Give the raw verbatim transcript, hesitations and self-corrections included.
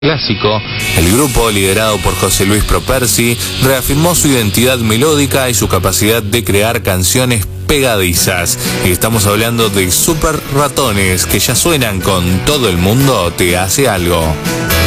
Clásico, el grupo, liderado por José Luis Properci, reafirmó su identidad melódica y su capacidad de crear canciones pegadizas. Y estamos hablando de Super Ratones, que ya suenan con Todo el mundo te hace algo.